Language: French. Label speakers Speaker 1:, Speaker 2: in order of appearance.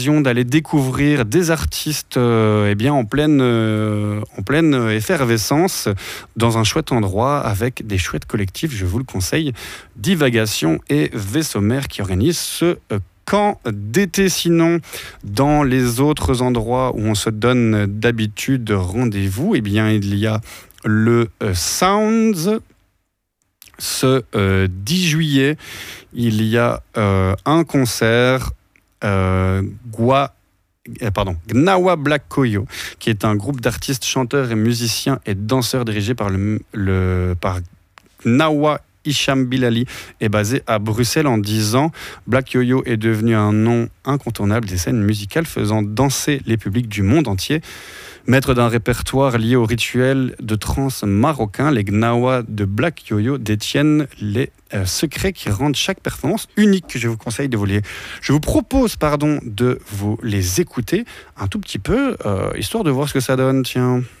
Speaker 1: D'aller découvrir des artistes en pleine effervescence dans un chouette endroit avec des chouettes collectifs, je vous le conseille, Divagation et Vaisseau-Mère qui organisent ce camp d'été. Sinon, dans les autres endroits où on se donne d'habitude rendez-vous, il y a le Sounds. Ce 10 juillet, il y a un concert Gnawa Black Koyo, qui est un groupe d'artistes, chanteurs et musiciens et danseurs dirigé par Gnawa Hicham Bilali, est basé à Bruxelles. En 10 ans, Black Yo-Yo est devenu un nom incontournable des scènes musicales faisant danser les publics du monde entier. Maître d'un répertoire lié au rituel de trance marocain, les Gnawa de Black Yo-Yo détiennent les secrets qui rendent chaque performance unique. Je vous propose, de vous les écouter un tout petit peu, histoire de voir ce que ça donne. Tiens.